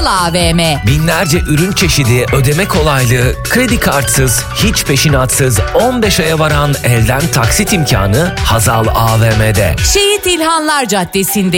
Hazal AVM. Binlerce ürün çeşidi, ödeme kolaylığı, kredi kartsız, hiç peşinatsız 15 aya varan elden taksit imkanı Hazal AVM'de. Şehit İlhanlar Caddesi'nde.